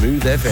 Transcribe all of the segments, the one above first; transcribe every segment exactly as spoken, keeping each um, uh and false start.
Smooth F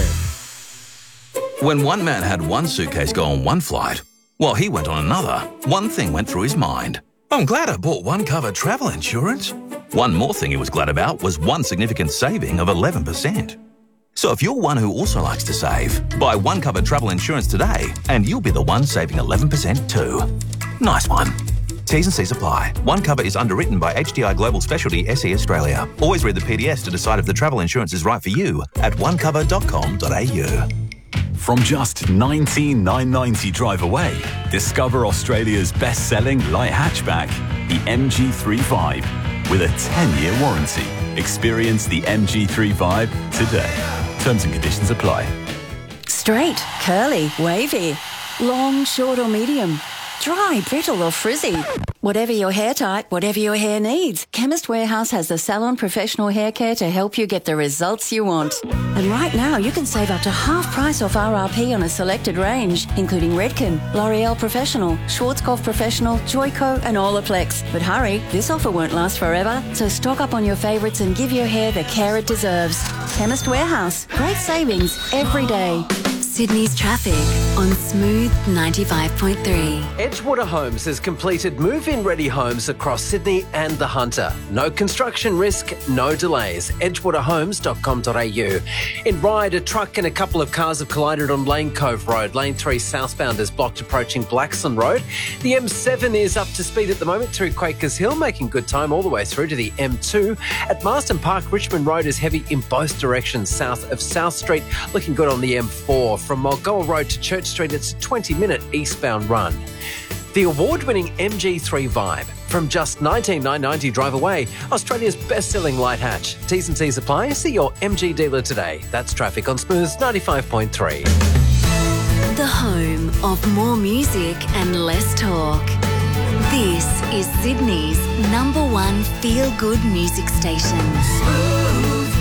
M. When one man had one suitcase go on one flight, while he went on another, one thing went through his mind. I'm glad I bought one cover travel insurance. One more thing he was glad about was one significant saving of eleven percent. So if you're one who also likes to save, buy one cover travel insurance today and you'll be the one saving eleven percent too. Nice one. T's and C's apply. One Cover is underwritten by H D I Global Specialty S E Australia. Always read the P D S to decide if the travel insurance is right for you at one cover dot com dot a u. From just nineteen thousand nine hundred ninety dollars drive away, discover Australia's best-selling light hatchback, the M G three five, with a ten-year warranty. Experience the M G three five today. Terms and conditions apply. Straight, curly, wavy, long, short or medium, dry, brittle or frizzy. Whatever your hair type, whatever your hair needs, Chemist Warehouse has the salon professional hair care to help you get the results you want. And right now, you can save up to half price off R R P on a selected range, including Redken, L'Oreal Professional, Schwarzkopf Professional, Joico and Olaplex. But hurry, this offer won't last forever, so stock up on your favourites and give your hair the care it deserves. Chemist Warehouse. Great savings every day. Sydney's traffic on Smooth ninety-five point three. Edgewater Homes has completed move-in ready homes across Sydney and the Hunter. No construction risk, no delays. edgewater homes dot com dot a u. In Ryde, a truck and a couple of cars have collided on Lane Cove Road. Lane three southbound is blocked approaching Blaxland Road. The M seven is up to speed at the moment through Quakers Hill, making good time all the way through to the M two. At Marsden Park, Richmond Road is heavy in both directions south of South Street, looking good on the M four. From Mulgoa Road to Church Street, it's a twenty-minute eastbound run. The award-winning M G three Vibe, from just nineteen thousand nine hundred ninety dollars drive away, Australia's best-selling light hatch. T's and C's apply. See your M G dealer today. That's traffic on Smooth ninety-five point three. The home of more music and less talk. This is Sydney's number one feel-good music station. Smooth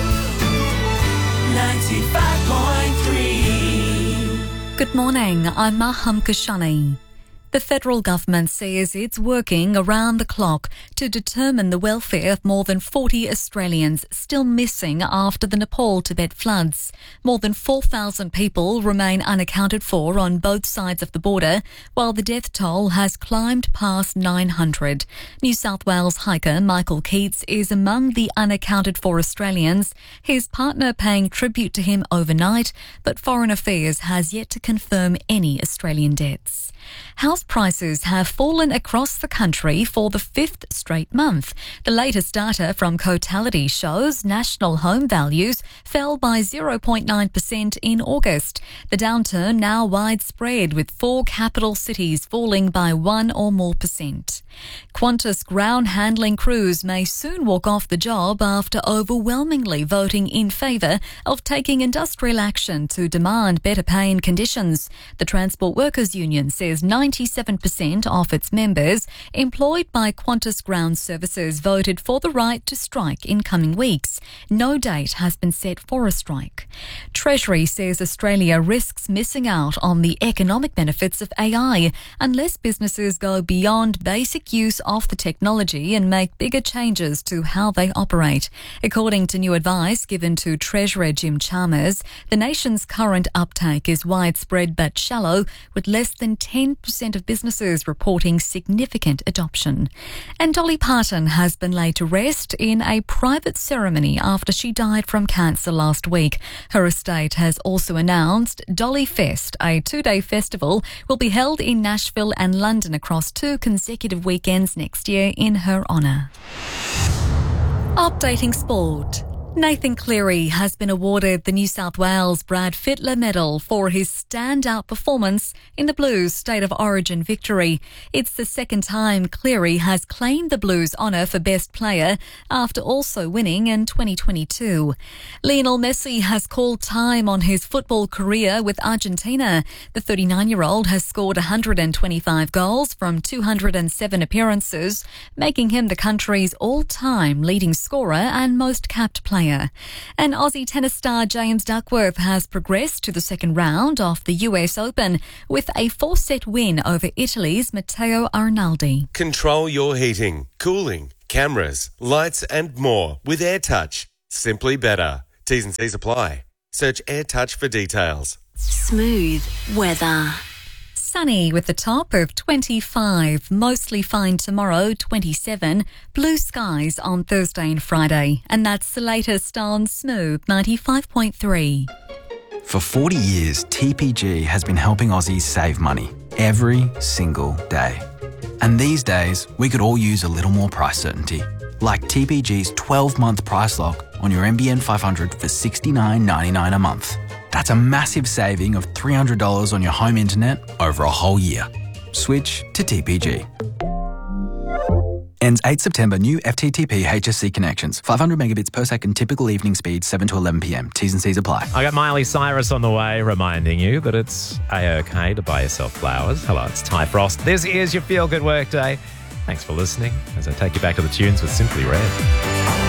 ninety-five point three. Good morning, I'm Maham Kashani. The federal government says it's working around the clock to determine the welfare of more than forty Australians still missing after the Nepal-Tibet floods. More than four thousand people remain unaccounted for on both sides of the border, while the death toll has climbed past nine hundred. New South Wales hiker Michael Keats is among the unaccounted for Australians, his partner paying tribute to him overnight, but Foreign Affairs has yet to confirm any Australian deaths. House prices have fallen across the country for the fifth straight month. The latest data from Cotality shows national home values fell by zero point nine percent in August. The downturn now widespread, with four capital cities falling by one or more percent. Qantas ground handling crews may soon walk off the job after overwhelmingly voting in favour of taking industrial action to demand better pay and conditions. The Transport Workers Union says ninety-seven percent of its members employed by Qantas Ground Services voted for the right to strike in coming weeks. No date has been set for a strike. Treasury says Australia risks missing out on the economic benefits of A I unless businesses go beyond basic use of the technology and make bigger changes to how they operate. According to new advice given to Treasurer Jim Chalmers, the nation's current uptake is widespread but shallow, with less than ten percent of businesses reporting significant adoption. And Dolly Parton has been laid to rest in a private ceremony after she died from cancer last week. Her estate has also announced Dolly Fest, a two-day festival, will be held in Nashville and London across two consecutive weekends next year in her honour. Updating sport. Nathan Cleary has been awarded the New South Wales Brad Fittler Medal for his standout performance in the Blues State of Origin victory. It's the second time Cleary has claimed the Blues honour for Best Player after also winning in twenty twenty-two. Lionel Messi has called time on his football career with Argentina. The thirty-nine-year-old has scored one hundred twenty-five goals from two hundred seven appearances, making him the country's all-time leading scorer and most capped player. And Aussie tennis star James Duckworth has progressed to the second round of the U S Open with a four-set win over Italy's Matteo Arnaldi. Control your heating, cooling, cameras, lights and more with AirTouch. Simply better. T's and C's apply. Search AirTouch for details. Smooth weather. Sunny with a top of twenty-five. Mostly fine tomorrow, twenty-seven. Blue skies on Thursday and Friday. And that's the latest on Smooth ninety-five point three. For forty years, T P G has been helping Aussies save money every single day. And these days, we could all use a little more price certainty. Like T P G's twelve-month price lock on your N B N five hundred for sixty-nine ninety-nine a month. That's a massive saving of three hundred dollars on your home internet over a whole year. Switch to T P G. Ends eighth September. New F T T P H S C connections. five hundred megabits per second. Typical evening speed, seven to eleven p.m. T's and C's apply. I got Miley Cyrus on the way, reminding you that it's A-OK to buy yourself flowers. Hello, it's Ty Frost. This is your Feel Good Workday. Thanks for listening as I take you back to the tunes with Simply Red.